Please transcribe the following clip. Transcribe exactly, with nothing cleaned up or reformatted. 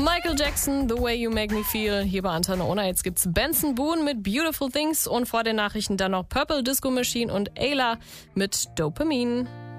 Michael Jackson, The Way You Make Me Feel, hier bei Antenne Ona. Jetzt gibt's Benson Boone mit Beautiful Things und vor den Nachrichten dann noch Purple Disco Machine und Ayla mit Dopamine.